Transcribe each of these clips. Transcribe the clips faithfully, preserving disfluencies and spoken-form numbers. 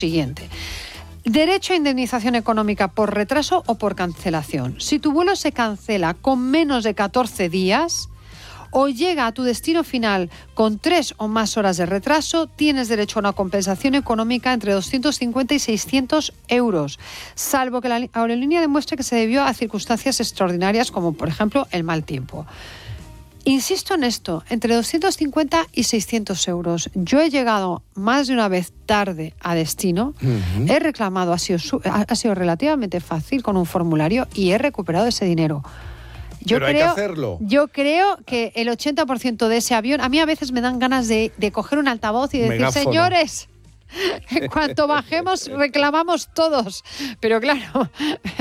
siguiente. Derecho a indemnización económica por retraso o por cancelación. Si tu vuelo se cancela con menos de catorce días o llega a tu destino final con tres o más horas de retraso, tienes derecho a una compensación económica entre doscientos cincuenta y seiscientos euros, salvo que la aerolínea demuestre que se debió a circunstancias extraordinarias como, por ejemplo, el mal tiempo. Insisto en esto, entre doscientos cincuenta y seiscientos euros. Yo he llegado más de una vez tarde a destino, uh-huh. he reclamado, ha sido, ha sido relativamente fácil con un formulario y he recuperado ese dinero. Yo Pero creo, hay que hacerlo. Yo creo que el ochenta por ciento de ese avión, a mí a veces me dan ganas de, de coger un altavoz y decir, Megáfono. señores, en cuanto bajemos reclamamos todos. Pero claro,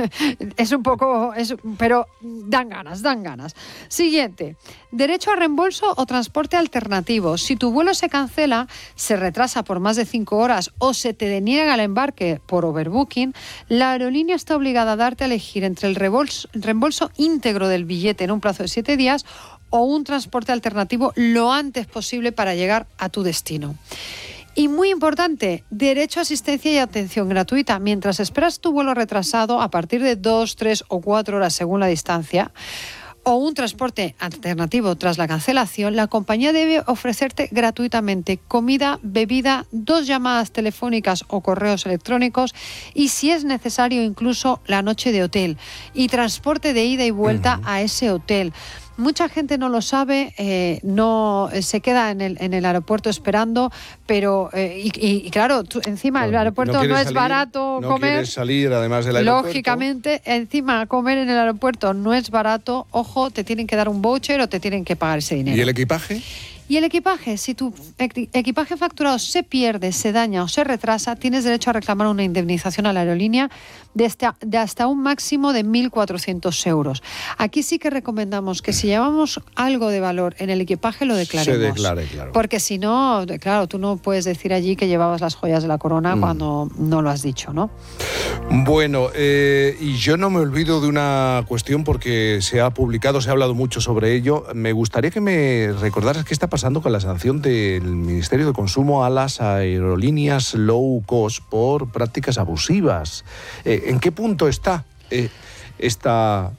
es un poco, es, pero dan ganas, dan ganas. Siguiente, derecho a reembolso o transporte alternativo. Si tu vuelo se cancela, se retrasa por más de cinco horas o se te deniega el embarque por overbooking, la aerolínea está obligada a darte a elegir entre el reembolso, el reembolso íntegro del billete en un plazo de siete días o un transporte alternativo lo antes posible para llegar a tu destino. Y muy importante, derecho a asistencia y atención gratuita. Mientras esperas tu vuelo retrasado a partir de dos, tres o cuatro horas según la distancia, o un transporte alternativo tras la cancelación, la compañía debe ofrecerte gratuitamente comida, bebida, dos llamadas telefónicas o correos electrónicos y, si es necesario, incluso la noche de hotel y transporte de ida y vuelta uh-huh. a ese hotel. Mucha gente no lo sabe, eh, no eh, se queda en el, en el aeropuerto esperando, pero eh, y, y, y claro, tú, encima el aeropuerto no, no es salir, barato no comer. No quieres salir además del aeropuerto. Lógicamente, encima comer en el aeropuerto no es barato. Ojo, te tienen que dar un voucher o te tienen que pagar ese dinero. ¿Y el equipaje? Y el equipaje, si tu equipaje facturado se pierde, se daña o se retrasa, tienes derecho a reclamar una indemnización a la aerolínea de hasta, de hasta un máximo de mil cuatrocientos euros. Aquí sí que recomendamos que si llevamos algo de valor en el equipaje lo declaremos. Se declare, claro. Porque si no, claro, tú no puedes decir allí que llevabas las joyas de la corona mm. cuando no lo has dicho, ¿no? Bueno, eh, y yo no me olvido de una cuestión porque se ha publicado, se ha hablado mucho sobre ello. Me gustaría que me recordaras qué está pasando con la sanción del Ministerio de Consumo a las aerolíneas low cost por prácticas abusivas. Eh, ¿En qué punto está eh, esta,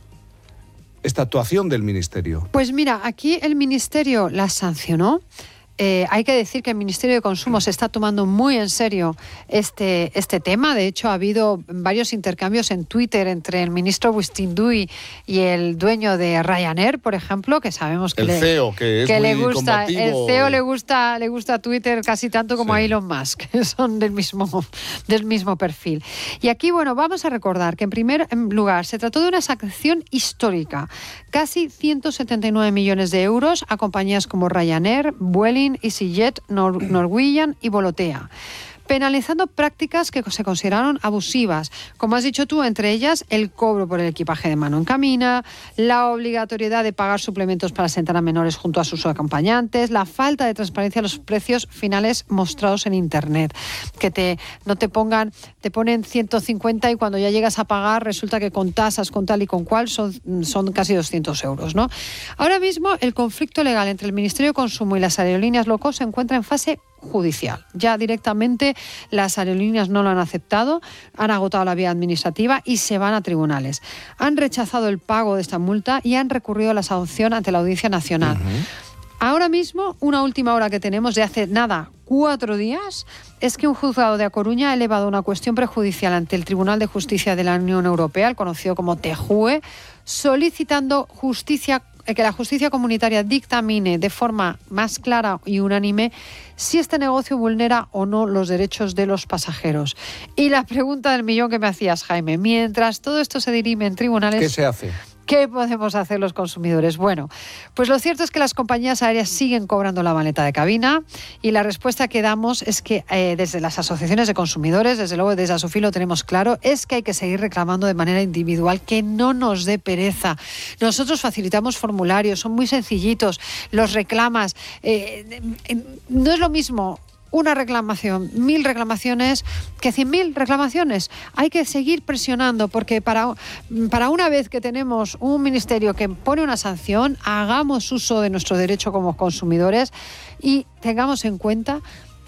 esta actuación del Ministerio? Pues mira, aquí el Ministerio la sancionó. Eh, hay que decir que el Ministerio de Consumo se está tomando muy en serio este, este tema. De hecho, ha habido varios intercambios en Twitter entre el ministro Bustinduy y el dueño de Ryanair, por ejemplo, que sabemos que, el le, C E O, que es que muy le gusta. combativo. El C E O le gusta, le gusta Twitter casi tanto como sí. a Elon Musk, que son del mismo, del mismo perfil. Y aquí, bueno, vamos a recordar que en primer lugar se trató de una sanción histórica. Casi ciento setenta y nueve millones de euros a compañías como Ryanair, Vueling, EasyJet, Nor- Norwegian y Volotea, penalizando prácticas que se consideraron abusivas, como has dicho tú, entre ellas el cobro por el equipaje de mano en cabina, la obligatoriedad de pagar suplementos para sentar a menores junto a sus acompañantes, la falta de transparencia en los precios finales mostrados en Internet, que te no te pongan, te ponen ciento cincuenta y cuando ya llegas a pagar resulta que con tasas, con tal y con cual son, son casi doscientos euros, ¿no? Ahora mismo el conflicto legal entre el Ministerio de Consumo y las aerolíneas low cost se encuentra en fase judicial. Ya directamente las aerolíneas no lo han aceptado, han agotado la vía administrativa y se van a tribunales. Han rechazado el pago de esta multa y han recurrido a la sanción ante la Audiencia Nacional. Uh-huh. Ahora mismo, una última hora que tenemos de hace nada, cuatro días, es que un juzgado de A Coruña ha elevado una cuestión prejudicial ante el Tribunal de Justicia de la Unión Europea, el conocido como TJUE, solicitando justicia que la justicia comunitaria dictamine de forma más clara y unánime si este negocio vulnera o no los derechos de los pasajeros. Y la pregunta del millón que me hacías, Jaime, mientras todo esto se dirime en tribunales, ¿qué se hace? ¿Qué podemos hacer los consumidores? Bueno, pues lo cierto es que las compañías aéreas siguen cobrando la maleta de cabina y la respuesta que damos es que eh, desde las asociaciones de consumidores, desde luego desde Asofí lo tenemos claro, es que hay que seguir reclamando de manera individual, que no nos dé pereza. Nosotros facilitamos formularios, son muy sencillitos, los reclamas. Eh, no es lo mismo una reclamación, mil reclamaciones, que cien mil reclamaciones. Hay que seguir presionando porque para, para una vez que tenemos un ministerio que pone una sanción, hagamos uso de nuestro derecho como consumidores y tengamos en cuenta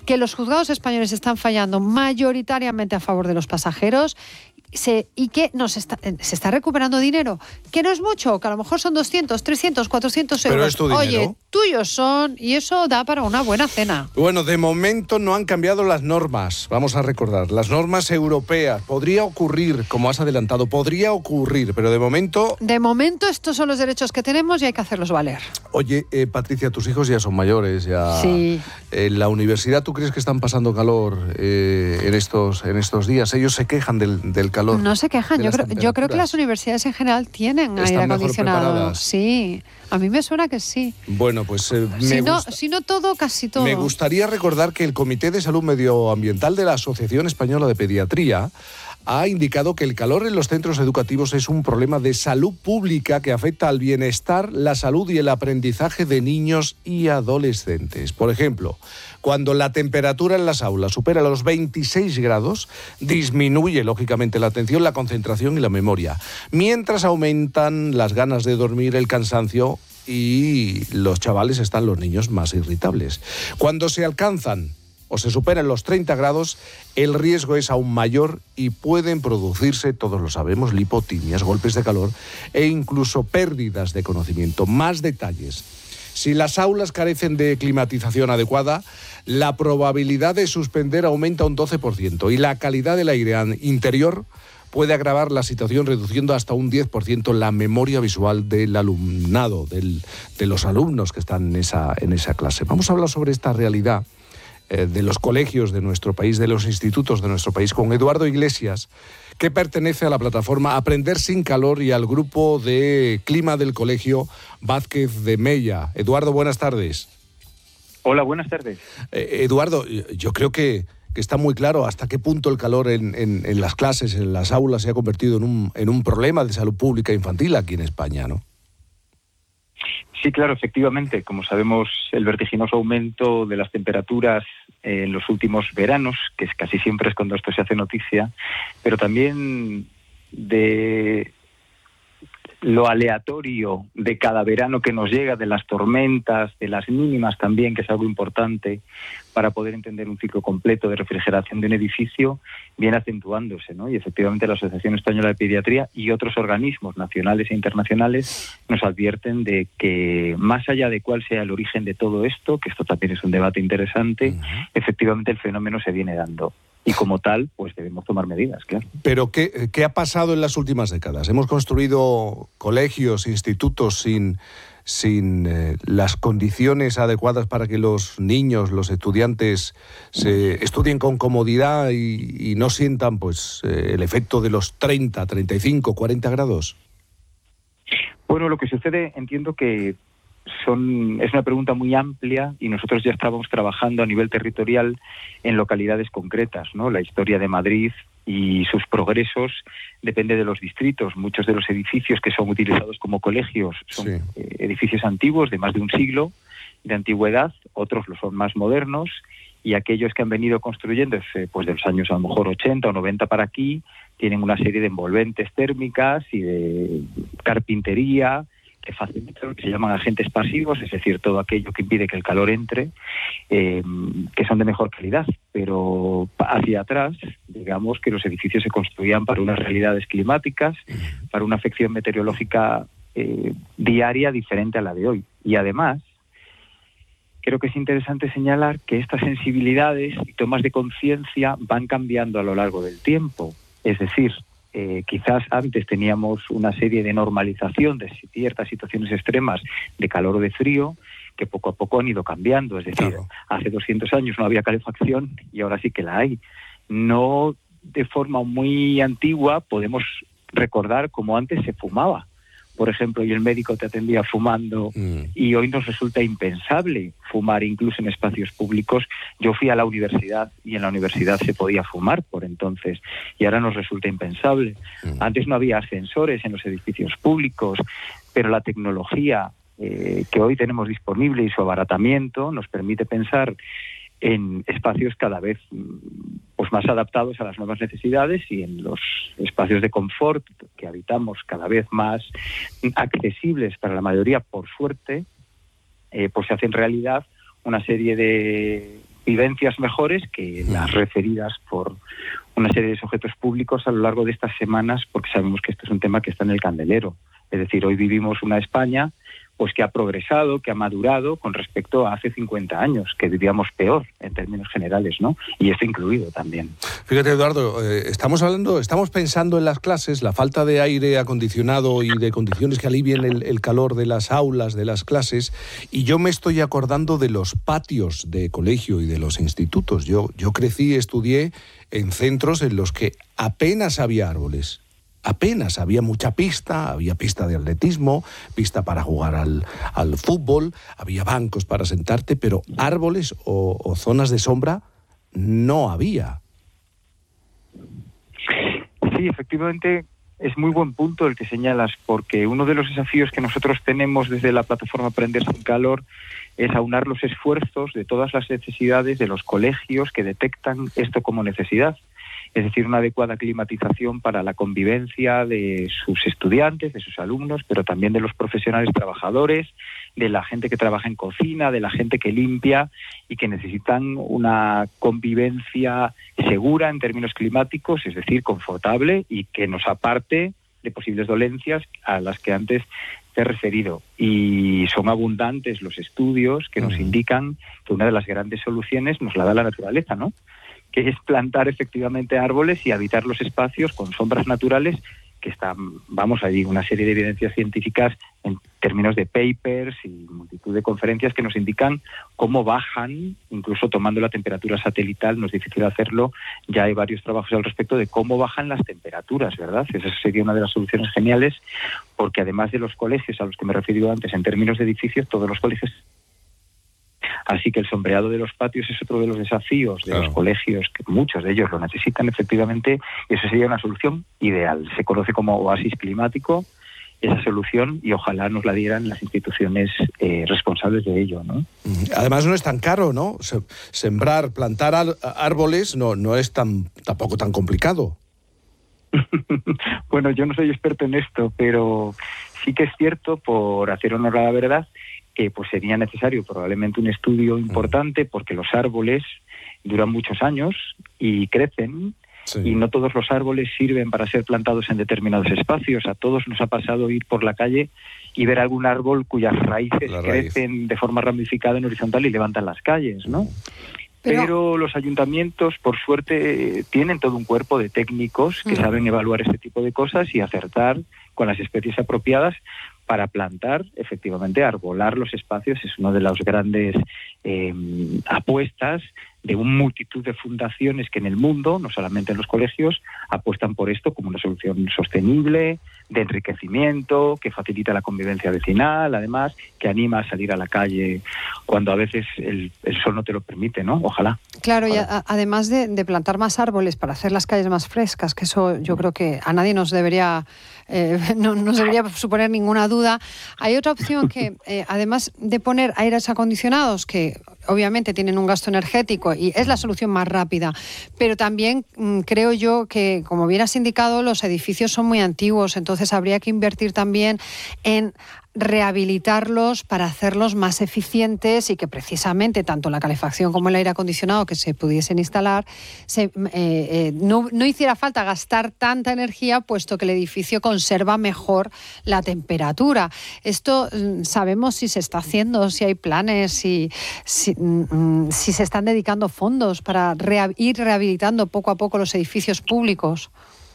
que los juzgados españoles están fallando mayoritariamente a favor de los pasajeros. Se, y que nos está, se está recuperando dinero, que no es mucho, que a lo mejor son doscientos, trescientos, cuatrocientos euros. Pero es tu dinero. Oye, tuyos son, y eso da para una buena cena. Bueno, de momento no han cambiado las normas, vamos a recordar, las normas europeas. Podría ocurrir, como has adelantado, podría ocurrir, pero de momento... De momento estos son los derechos que tenemos y hay que hacerlos valer. Oye, eh, Patricia, tus hijos ya son mayores, ya... Sí. En la universidad, ¿tú crees que están pasando calor eh, en, estos, en estos días? Ellos se quejan del, del calor. No se quejan, yo creo, yo creo que las universidades en general tienen aire acondicionado. Sí, a mí me suena que sí. Bueno, pues eh, me si, no, gusta, si no todo, casi todo. Me gustaría recordar que el Comité de Salud Medioambiental de la Asociación Española de Pediatría ha indicado que el calor en los centros educativos es un problema de salud pública que afecta al bienestar, la salud y el aprendizaje de niños y adolescentes. Por ejemplo, cuando la temperatura en las aulas supera los veintiséis grados, disminuye lógicamente la atención, la concentración y la memoria, mientras aumentan las ganas de dormir, el cansancio y los chavales están los niños más irritables. Cuando se alcanzan o se superan los treinta grados, el riesgo es aún mayor y pueden producirse, todos lo sabemos, lipotimias, golpes de calor e incluso pérdidas de conocimiento. Más detalles. Si las aulas carecen de climatización adecuada, la probabilidad de suspender aumenta un doce por ciento y la calidad del aire interior puede agravar la situación, reduciendo hasta un diez por ciento la memoria visual del alumnado, del, de los alumnos que están en esa, en esa clase. Vamos a hablar sobre esta realidad de los colegios de nuestro país, de los institutos de nuestro país, con Eduardo Iglesias, que pertenece a la plataforma Aprender Sin Calor y al grupo de clima del Colegio Vázquez de Mella. Eduardo, buenas tardes. Hola, buenas tardes. Eh, Eduardo, yo creo que, que está muy claro hasta qué punto el calor en, en, en las clases, en las aulas, se ha convertido en un, en un problema de salud pública infantil aquí en España, ¿no? Sí, claro, efectivamente. Como sabemos, el vertiginoso aumento de las temperaturas en los últimos veranos, que es casi siempre es cuando esto se hace noticia, pero también de lo aleatorio de cada verano que nos llega, de las tormentas, de las mínimas también, que es algo importante para poder entender un ciclo completo de refrigeración de un edificio, viene acentuándose, ¿no? Y efectivamente la Asociación Española de Pediatría y otros organismos nacionales e internacionales nos advierten de que, más allá de cuál sea el origen de todo esto, que esto también es un debate interesante, uh-huh. efectivamente el fenómeno se viene dando. Y como tal, pues debemos tomar medidas, claro. Pero ¿qué, qué ha pasado en las últimas décadas? Hemos construido colegios, institutos sin, sin eh, las condiciones adecuadas para que los niños, los estudiantes se estudien con comodidad y, y no sientan pues eh, el efecto de los treinta, treinta y cinco, cuarenta grados. Bueno, lo que sucede, entiendo que Son, es una pregunta muy amplia y nosotros ya estábamos trabajando a nivel territorial en localidades concretas, ¿no? La historia de Madrid y sus progresos depende de los distritos. Muchos de los edificios que son utilizados como colegios son sí. eh, edificios antiguos de más de un siglo de antigüedad, otros lo son más modernos, y aquellos que han venido construyéndose pues de los años a lo mejor ochenta o noventa para aquí tienen una serie de envolventes térmicas y de carpintería que facilitan lo que se llaman agentes pasivos, es decir, todo aquello que impide que el calor entre, eh, que son de mejor calidad. Pero hacia atrás, digamos que los edificios se construían para unas realidades climáticas, para una afección meteorológica eh, diaria diferente a la de hoy. Y además, creo que es interesante señalar que estas sensibilidades y tomas de conciencia van cambiando a lo largo del tiempo. Es decir, Eh, quizás antes teníamos una serie de normalización de ciertas situaciones extremas de calor o de frío que poco a poco han ido cambiando. Es decir, claro. hace doscientos años no había calefacción y ahora sí que la hay. No de forma muy antigua podemos recordar cómo antes se fumaba, por ejemplo, y el médico te atendía fumando, mm. y hoy nos resulta impensable fumar incluso en espacios públicos. Yo fui a la universidad y en la universidad se podía fumar por entonces, y ahora nos resulta impensable. Mm. Antes no había ascensores en los edificios públicos, pero la tecnología eh, que hoy tenemos disponible y su abaratamiento nos permite pensar en espacios cada vez pues más adaptados a las nuevas necesidades y en los espacios de confort que habitamos cada vez más accesibles para la mayoría, por suerte, eh, pues se hacen realidad una serie de vivencias mejores que las referidas por una serie de sujetos públicos a lo largo de estas semanas, porque sabemos que esto es un tema que está en el candelero. Es decir, hoy vivimos una España pues que ha progresado, que ha madurado con respecto a hace cincuenta años, que vivíamos peor en términos generales, ¿no? Y esto incluido también. Fíjate, Eduardo, eh, estamos hablando, estamos pensando en las clases, la falta de aire acondicionado y de condiciones que alivien el, el calor de las aulas, de las clases, y yo me estoy acordando de los patios de colegio y de los institutos. Yo, yo crecí, estudié en centros en los que apenas había árboles. Apenas había mucha pista, había pista de atletismo, pista para jugar al, al fútbol, había bancos para sentarte, pero árboles o, o zonas de sombra no había. Sí, efectivamente, es muy buen punto el que señalas, porque uno de los desafíos que nosotros tenemos desde la plataforma Aprender sin Calor es aunar los esfuerzos de todas las necesidades de los colegios que detectan esto como necesidad. Es decir, una adecuada climatización para la convivencia de sus estudiantes, de sus alumnos, pero también de los profesionales trabajadores, de la gente que trabaja en cocina, de la gente que limpia y que necesitan una convivencia segura en términos climáticos, es decir, confortable y que nos aparte de posibles dolencias a las que antes te he referido. Y son abundantes los estudios que nos indican que una de las grandes soluciones nos la da la naturaleza, ¿no? Que es plantar efectivamente árboles y habitar los espacios con sombras naturales, que están, vamos, hay una serie de evidencias científicas en términos de papers y multitud de conferencias que nos indican cómo bajan, incluso tomando la temperatura satelital, no es difícil hacerlo, ya hay varios trabajos al respecto de cómo bajan las temperaturas, ¿verdad? Esa sería una de las soluciones geniales, porque además de los colegios a los que me he referido antes, en términos de edificios, todos los colegios. Así que el sombreado de los patios es otro de los desafíos de claro. los colegios, que muchos de ellos lo necesitan efectivamente, y eso sería una solución ideal. Se conoce como oasis climático esa solución y ojalá nos la dieran las instituciones eh, responsables de ello, ¿no? Además no es tan caro, ¿no? Sembrar, plantar árboles no, no es tan tampoco tan complicado. Bueno, yo no soy experto en esto, pero sí que es cierto, por hacer honor a la verdad, que pues sería necesario probablemente un estudio importante, porque los árboles duran muchos años y crecen, sí. Y no todos los árboles sirven para ser plantados en determinados espacios. A todos nos ha pasado ir por la calle y ver algún árbol cuyas raíces la crecen raíz. de forma ramificada en horizontal y levantan las calles, ¿no? Pero... Pero los ayuntamientos, por suerte, tienen todo un cuerpo de técnicos que mm. saben evaluar este tipo de cosas y acertar con las especies apropiadas para plantar, efectivamente, arbolar los espacios. Es una de las grandes eh, apuestas de una multitud de fundaciones que en el mundo, no solamente en los colegios, apuestan por esto como una solución sostenible, de enriquecimiento, que facilita la convivencia vecinal, además, que anima a salir a la calle cuando a veces el, el sol no te lo permite, ¿no? Ojalá. Claro, Ojalá. y a, además de, de plantar más árboles para hacer las calles más frescas, que eso yo creo que a nadie nos debería, eh, no nos debería suponer ninguna duda, hay otra opción que, eh, además de poner aires acondicionados, que obviamente tienen un gasto energético y es la solución más rápida, pero también mmm, creo yo que, como bien has indicado, los edificios son muy antiguos, entonces habría que invertir también en rehabilitarlos para hacerlos más eficientes y que precisamente tanto la calefacción como el aire acondicionado que se pudiesen instalar se, eh, eh, no, no hiciera falta gastar tanta energía, puesto que el edificio conserva mejor la temperatura. Esto sabemos si se está haciendo, si hay planes, si, si, mm, si se están dedicando fondos para rea- ir rehabilitando poco a poco los edificios públicos.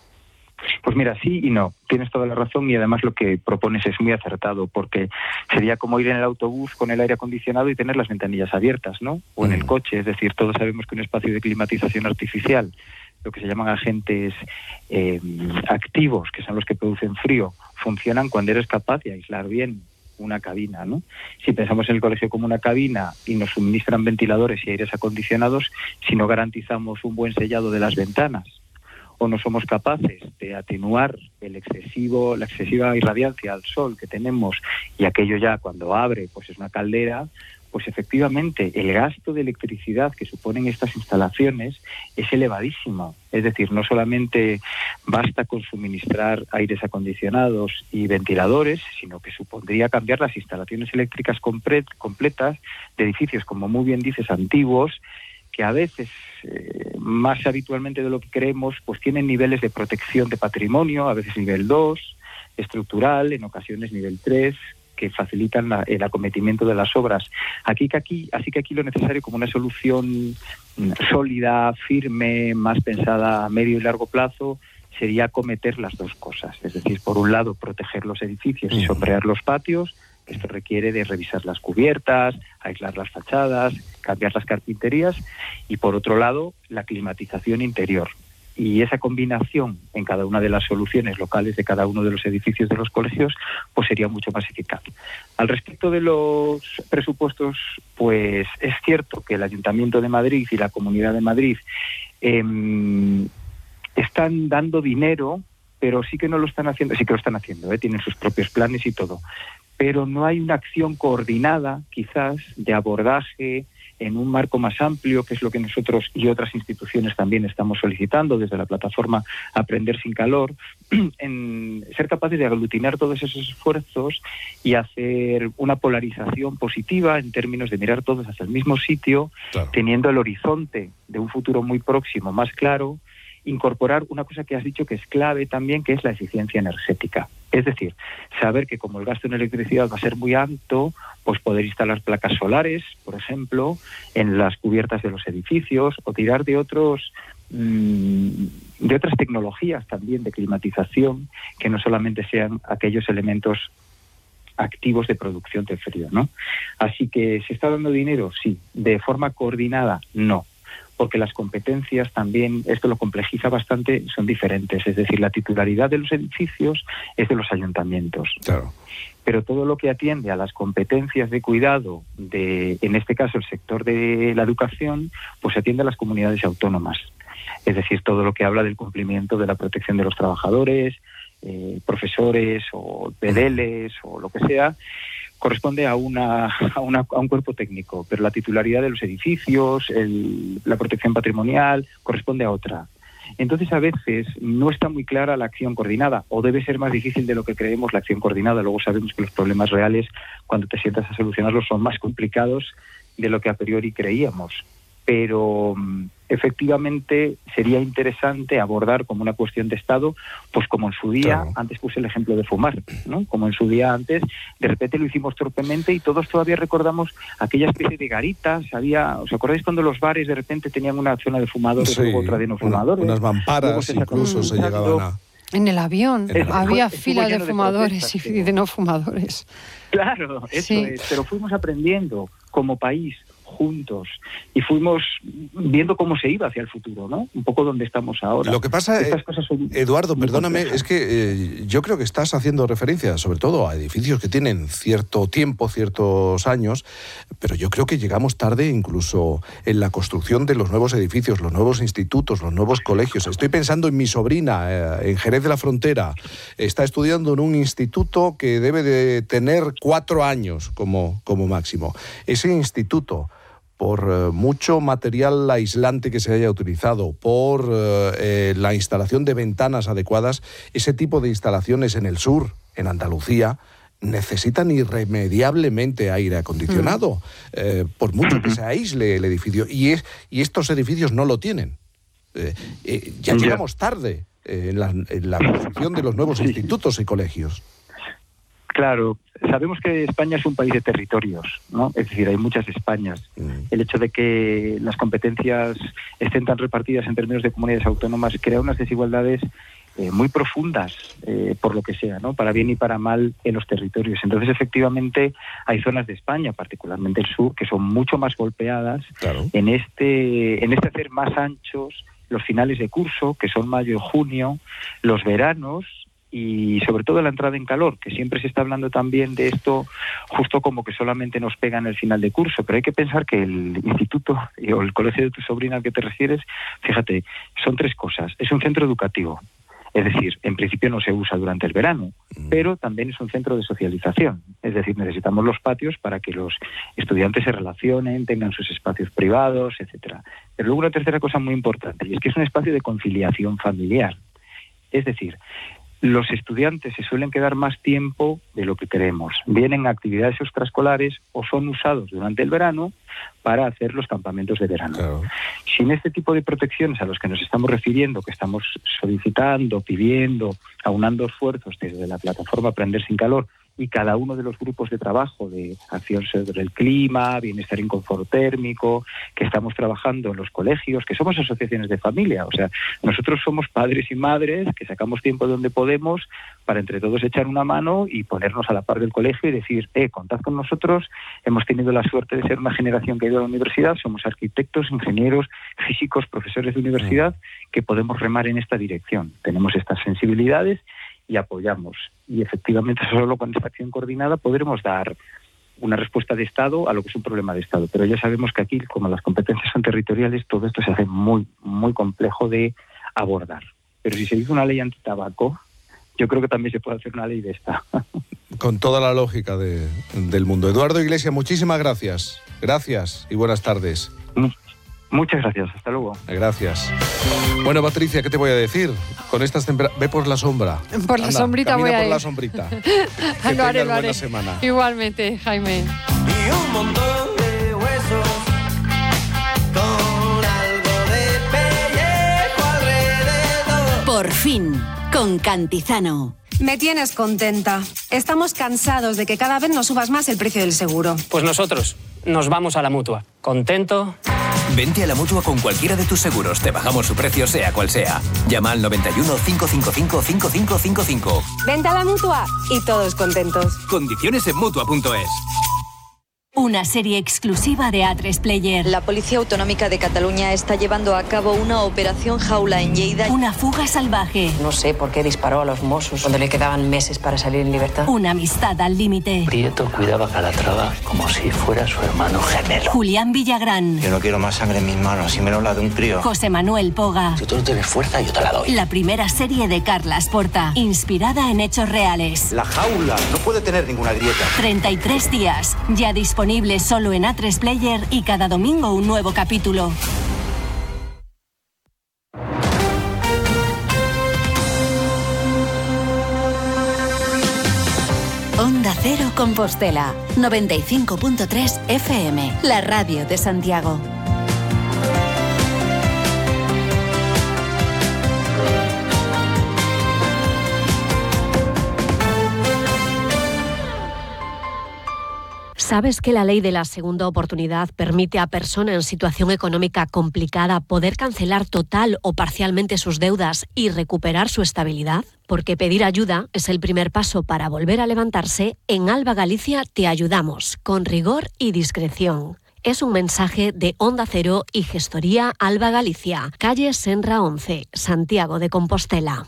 Pues mira, sí y no. Tienes toda la razón y además lo que propones es muy acertado, porque sería como ir en el autobús con el aire acondicionado y tener las ventanillas abiertas, ¿no? O en el coche, es decir, todos sabemos que un espacio de climatización artificial, lo que se llaman agentes eh, activos, que son los que producen frío, funcionan cuando eres capaz de aislar bien una cabina, ¿no? Si pensamos en el colegio como una cabina y nos suministran ventiladores y aires acondicionados, si no garantizamos un buen sellado de las ventanas, o no somos capaces de atenuar el excesivo, la excesiva irradiancia al sol que tenemos, y aquello ya cuando abre pues es una caldera, pues efectivamente el gasto de electricidad que suponen estas instalaciones es elevadísimo. Es decir, no solamente basta con suministrar aires acondicionados y ventiladores, sino que supondría cambiar las instalaciones eléctricas complet- completas de edificios, como muy bien dices, antiguos, que a veces, eh, más habitualmente de lo que creemos, pues tienen niveles de protección de patrimonio, a veces nivel dos, estructural, en ocasiones nivel tres, que facilitan la, el acometimiento de las obras. Aquí, que aquí, así que aquí lo necesario como una solución sólida, firme, más pensada a medio y largo plazo, sería acometer las dos cosas. Es decir, por un lado, proteger los edificios y sombrear los patios. Esto requiere de revisar las cubiertas, aislar las fachadas, cambiar las carpinterías, y por otro lado, la climatización interior. Y esa combinación en cada una de las soluciones locales de cada uno de los edificios de los colegios, pues sería mucho más eficaz. Al respecto de los presupuestos, pues es cierto que el Ayuntamiento de Madrid y la Comunidad de Madrid eh, están dando dinero, pero sí que no lo están haciendo, sí que lo están haciendo, ¿eh? Tienen sus propios planes y todo, pero no hay una acción coordinada, quizás, de abordaje en un marco más amplio, que es lo que nosotros y otras instituciones también estamos solicitando desde la plataforma Aprender sin Calor, en ser capaces de aglutinar todos esos esfuerzos y hacer una polarización positiva en términos de mirar todos hacia el mismo sitio, claro, teniendo el horizonte de un futuro muy próximo más claro, incorporar una cosa que has dicho que es clave también, que es la eficiencia energética. Es decir, saber que como el gasto en electricidad va a ser muy alto, pues poder instalar placas solares, por ejemplo, en las cubiertas de los edificios, o tirar de otros mmm, de otras tecnologías también de climatización, que no solamente sean aquellos elementos activos de producción de frío, ¿no? Así que, ¿se está dando dinero? Sí. ¿De forma coordinada? No. Porque las competencias también, esto lo complejiza bastante, son diferentes. Es decir, la titularidad de los edificios es de los ayuntamientos. Claro. Pero todo lo que atiende a las competencias de cuidado, de, en este caso el sector de la educación, pues atiende a las comunidades autónomas. Es decir, todo lo que habla del cumplimiento de la protección de los trabajadores, eh, profesores o P D Ls o lo que sea, corresponde a una, a una a un cuerpo técnico, pero la titularidad de los edificios, el, la protección patrimonial, corresponde a otra. Entonces, a veces no está muy clara la acción coordinada, o debe ser más difícil de lo que creemos la acción coordinada. Luego sabemos que los problemas reales, cuando te sientas a solucionarlos, son más complicados de lo que a priori creíamos. Pero efectivamente sería interesante abordar como una cuestión de Estado, pues como en su día, claro, antes puse el ejemplo de fumar, ¿no? Como en su día antes, de repente lo hicimos torpemente y todos todavía recordamos aquella especie de garitas. Había, ¿os acordáis cuando los bares de repente tenían una zona de fumadores, sí, luego otra de no fumadores? Una, unas mamparas se incluso se llegaban a... En el avión en el había fue, fila de fumadores de y de no fumadores. Claro, eso sí. es, pero fuimos aprendiendo como país, juntos, y fuimos viendo cómo se iba hacia el futuro, ¿no? Un poco donde estamos ahora. Lo que pasa, Estas cosas son Eduardo, perdóname, complejas. Es que eh, yo creo que estás haciendo referencia sobre todo a edificios que tienen cierto tiempo, ciertos años, pero yo creo que llegamos tarde incluso en la construcción de los nuevos edificios, los nuevos institutos, los nuevos colegios. Estoy pensando en mi sobrina, eh, en Jerez de la Frontera. Está estudiando en un instituto que debe de tener cuatro años como, como máximo. Ese instituto, por eh, mucho material aislante que se haya utilizado, por eh, la instalación de ventanas adecuadas, ese tipo de instalaciones en el sur, en Andalucía, necesitan irremediablemente aire acondicionado, mm. eh, por mucho que se aísle el edificio. Y, es, y estos edificios no lo tienen. Eh, eh, ya yeah. llegamos tarde eh, en, la, en la construcción de los nuevos sí. institutos y colegios. Claro, sabemos que España es un país de territorios, ¿no? Es decir, hay muchas Españas. Mm. El hecho de que las competencias estén tan repartidas en términos de comunidades autónomas crea unas desigualdades eh, muy profundas, eh, por lo que sea, ¿no? Para bien y para mal en los territorios. Entonces, efectivamente, hay zonas de España, particularmente el sur, que son mucho más golpeadas, claro, en este, en este hacer más anchos los finales de curso, que son mayo y junio, los veranos, y sobre todo la entrada en calor, que siempre se está hablando también de esto justo como que solamente nos pega en el final de curso, pero hay que pensar que el instituto o el colegio de tu sobrina al que te refieres, fíjate, son tres cosas. Es un centro educativo, es decir, en principio no se usa durante el verano, pero también es un centro de socialización, es decir, necesitamos los patios para que los estudiantes se relacionen, tengan sus espacios privados, etcétera. Pero luego una tercera cosa muy importante, y es que es un espacio de conciliación familiar, es decir, los estudiantes se suelen quedar más tiempo de lo que creemos. Vienen a actividades extraescolares o son usados durante el verano para hacer los campamentos de verano. Claro. Sin este tipo de protecciones a los que nos estamos refiriendo, que estamos solicitando, pidiendo, aunando esfuerzos desde la plataforma Aprender Sin Calor, y cada uno de los grupos de trabajo de acción sobre el clima, bienestar y confort térmico, que estamos trabajando en los colegios, que somos asociaciones de familia, o sea, nosotros somos padres y madres que sacamos tiempo de donde podemos para entre todos echar una mano y ponernos a la par del colegio y decir, eh, contad con nosotros, hemos tenido la suerte de ser una generación que ha ido a la universidad, somos arquitectos, ingenieros, físicos, profesores de universidad, que podemos remar en esta dirección. Tenemos estas sensibilidades y apoyamos. Y efectivamente solo con esta acción coordinada podremos dar una respuesta de Estado a lo que es un problema de Estado. Pero ya sabemos que aquí, como las competencias son territoriales, todo esto se hace muy, muy complejo de abordar. Pero si se hizo una ley antitabaco, yo creo que también se puede hacer una ley de esta. Con toda la lógica de, del mundo. Eduardo Iglesias, muchísimas gracias. Gracias y buenas tardes. Muchas gracias, hasta luego. Gracias. Bueno, Patricia, ¿qué te voy a decir? Con estas temperaturas, ve por la sombra. Por la Anda, sombrita voy a por ir. la sombrita. Que lo haré, lo haré. Buena semana. Igualmente, Jaime. Y un montón de huesos con algo de pellejo alrededor. Por fin, con Cantizano. Me tienes contenta. Estamos cansados de que cada vez nos subas más el precio del seguro. Pues nosotros nos vamos a la Mutua. ¿Contento? Vente a la Mutua con cualquiera de tus seguros. Te bajamos su precio, sea cual sea. Llama al noventa y uno, cinco cinco cinco, cinco cinco cinco cinco. Vente a la Mutua y todos contentos. Condiciones en Mutua punto es. Una serie exclusiva de A tres Player. La Policía Autonómica de Cataluña está llevando a cabo una operación jaula en Lleida. Una fuga salvaje. No sé por qué disparó a los Mossos cuando le quedaban meses para salir en libertad. Una amistad al límite. Prieto cuidaba a Calatrava como si fuera su hermano gemelo. Julián Villagrán. Yo no quiero más sangre en mis manos, y menos la de un crío. José Manuel Poga. Si tú no tienes fuerza, yo te la doy. La primera serie de Carlas Porta, inspirada en hechos reales. La jaula no puede tener ninguna grieta. treinta y tres días, ya disponible solo en A tres Player y cada domingo un nuevo capítulo. Onda Cero Compostela, noventa y cinco punto tres F M, la radio de Santiago. ¿Sabes que la ley de la segunda oportunidad permite a persona en situación económica complicada poder cancelar total o parcialmente sus deudas y recuperar su estabilidad? Porque pedir ayuda es el primer paso para volver a levantarse. En Alba Galicia te ayudamos, con rigor y discreción. Es un mensaje de Onda Cero y Gestoría Alba Galicia, calle Senra once, Santiago de Compostela.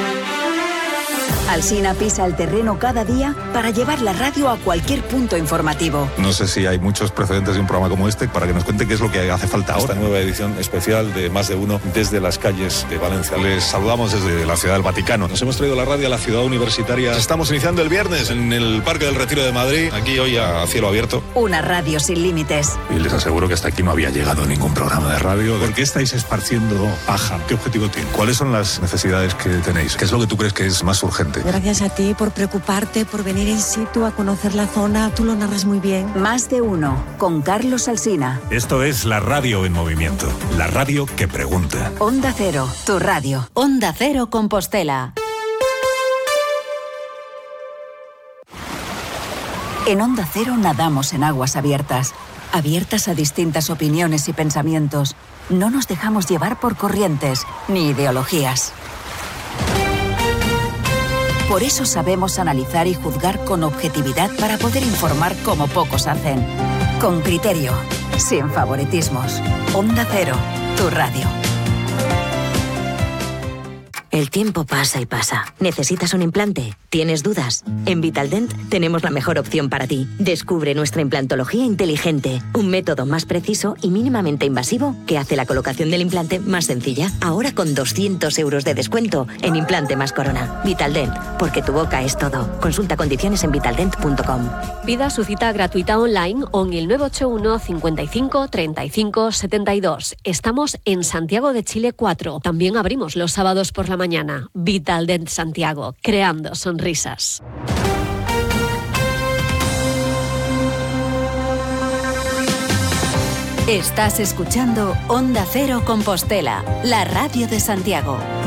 Alsina pisa el terreno cada día para llevar la radio a cualquier punto informativo. No sé si hay muchos precedentes de un programa como este para que nos cuente qué es lo que hace falta ahora. Esta nueva edición especial de Más de Uno desde las calles de Valencia. Les saludamos desde la Ciudad del Vaticano. Nos hemos traído la radio a la ciudad universitaria. Estamos iniciando el viernes en el Parque del Retiro de Madrid, aquí hoy a cielo abierto. Una radio sin límites. Y les aseguro que hasta aquí no había llegado ningún programa de radio. ¿Por qué estáis esparciendo paja? ¿Qué objetivo tiene? ¿Cuáles son las necesidades que tenéis? ¿Qué es lo que tú crees que es más urgente? Gracias a ti por preocuparte, por venir in situ a conocer la zona. Tú lo narras muy bien. Más de Uno, con Carlos Alsina. Esto es la radio en movimiento. La radio que pregunta. Onda Cero, tu radio. Onda Cero Compostela. En Onda Cero nadamos en aguas abiertas. Abiertas a distintas opiniones y pensamientos. No nos dejamos llevar por corrientes ni ideologías. Por eso sabemos analizar y juzgar con objetividad para poder informar como pocos hacen. Con criterio, sin favoritismos. Onda Cero, tu radio. El tiempo pasa y pasa. ¿Necesitas un implante? ¿Tienes dudas? En Vitaldent tenemos la mejor opción para ti. Descubre nuestra implantología inteligente, un método más preciso y mínimamente invasivo que hace la colocación del implante más sencilla. Ahora con doscientos euros de descuento en implante más corona. Vitaldent, porque tu boca es todo. Consulta condiciones en vitaldent punto com. Pida su cita gratuita online o en el nueve ocho uno, cincuenta y cinco, treinta y cinco, setenta y dos. Estamos en Santiago de Chile cuatro. También abrimos los sábados por la mañana. Vitaldent Santiago, creando sonrisas. Estás escuchando Onda Cero Compostela, la radio de Santiago.